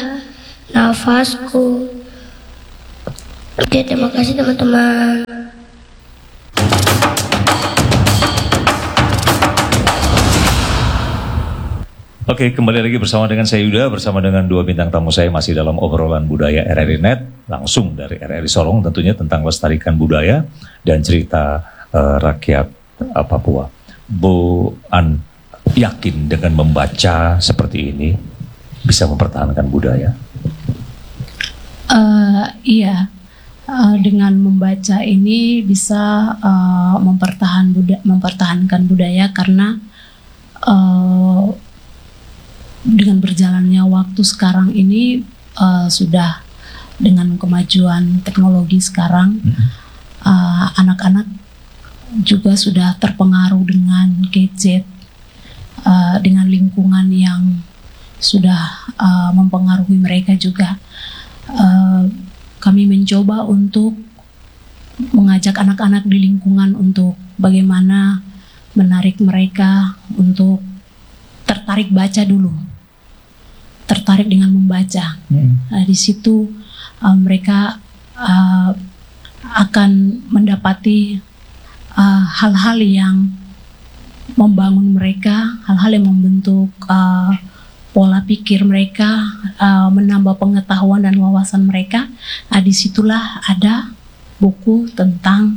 nafasku. Oke, terima kasih teman-teman. Oke, kembali lagi bersama dengan saya Yuda, bersama dengan dua bintang tamu saya masih dalam obrolan budaya RRI Net, langsung dari RRI Sorong tentunya tentang lestarikan budaya dan cerita rakyat Papua. Bu An yakin dengan membaca seperti ini bisa mempertahankan budaya? Iya, dengan membaca ini bisa mempertahankan budaya karena dengan berjalannya waktu sekarang ini sudah dengan kemajuan teknologi sekarang, anak-anak juga sudah terpengaruh dengan gadget, dengan lingkungan yang sudah mempengaruhi mereka juga. Kami mencoba untuk mengajak anak-anak di lingkungan untuk bagaimana menarik mereka untuk tertarik baca dulu. Tertarik dengan membaca. Di situ mereka akan mendapati hal-hal yang membangun mereka, hal-hal yang membentuk pola pikir mereka, menambah pengetahuan dan wawasan mereka. Disitulah ada buku tentang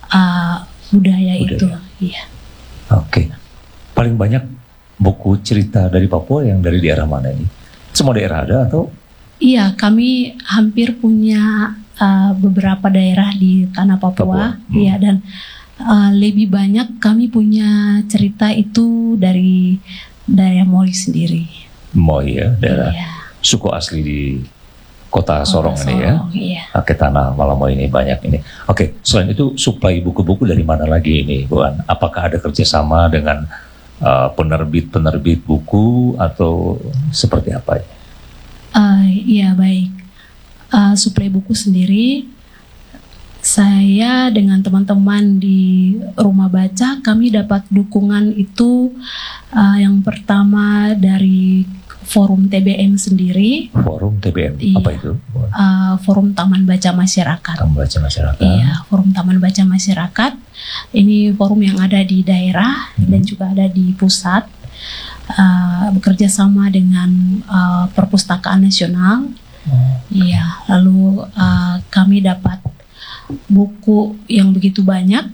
budaya itu. Iya. Oke. Paling banyak buku cerita dari Papua yang dari daerah mana ini? Semua daerah ada atau? Iya, kami hampir punya beberapa daerah di tanah Papua. Iya, dan lebih banyak kami punya cerita itu dari daerah Moi sendiri. Moi ya, daerah suku asli di kota Sorong ini ya. Iya. Oke, tanah Malamoy ini banyak ini. Oke, selain itu suplai buku-buku dari mana lagi ini, Bu An? Apakah ada kerjasama dengan penerbit buku atau seperti apa? Iya, baik. Suplai buku sendiri, saya dengan teman-teman di rumah baca, kami dapat dukungan itu yang pertama dari Forum TBM sendiri. Forum TBM, iya. Apa itu? Forum Taman Baca Masyarakat. Taman Baca Masyarakat. Iya, Forum Taman Baca Masyarakat. Ini forum yang ada di daerah dan juga ada di pusat. Bekerja sama dengan Perpustakaan Nasional. Iya, lalu kami dapat buku yang begitu banyak.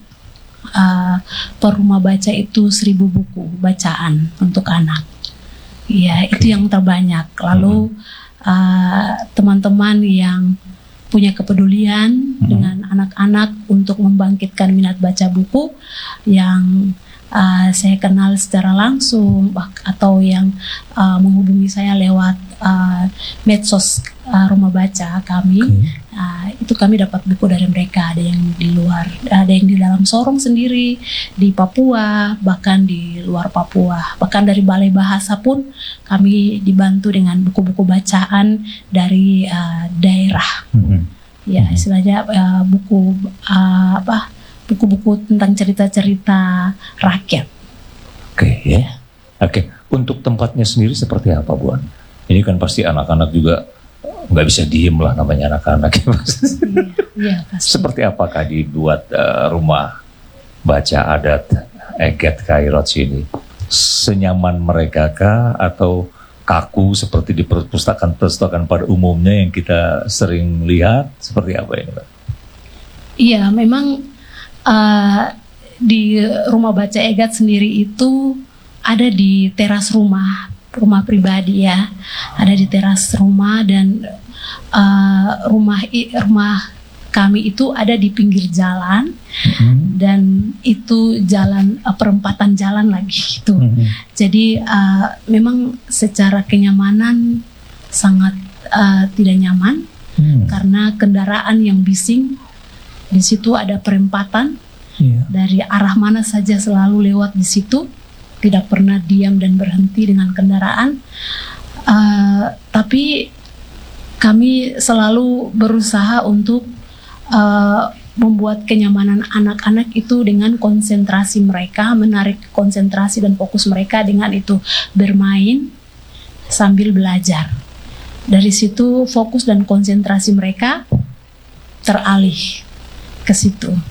Per rumah baca itu 1.000 buku bacaan untuk anak. Iya, itu yang terbanyak. Lalu teman-teman yang punya kepedulian dengan anak-anak untuk membangkitkan minat baca buku yang saya kenal secara langsung atau yang menghubungi saya lewat medsos rumah baca kami. Itu kami dapat buku dari mereka, ada yang di luar, ada yang di dalam Sorong sendiri, di Papua, bahkan di luar Papua, bahkan dari Balai Bahasa pun kami dibantu dengan buku-buku bacaan dari daerah. Ya, istilahnya buku-buku tentang cerita-cerita rakyat. Oke. Untuk tempatnya sendiri seperti apa, Bu An? Ini kan pasti anak-anak juga nggak bisa diem lah, namanya anak-anak. Iya, pasti. Seperti apakah dibuat rumah baca adat Eget Kairot sini? Senyaman mereka kah atau kaku seperti di perpustakaan pada umumnya yang kita sering lihat? Seperti apa ini, Pak? Iya, memang di rumah baca Egat sendiri itu ada di teras rumah pribadi ya, ada di teras rumah, dan rumah kami itu ada di pinggir jalan, dan itu jalan perempatan jalan lagi itu. Jadi memang secara kenyamanan sangat tidak nyaman karena kendaraan yang bising. Di situ ada perempatan, dari arah mana saja selalu lewat di situ, tidak pernah diam dan berhenti dengan kendaraan. Tapi kami selalu berusaha untuk membuat kenyamanan anak-anak itu dengan konsentrasi mereka, menarik konsentrasi dan fokus mereka dengan itu bermain sambil belajar. Dari situ fokus dan konsentrasi mereka teralih ke situ.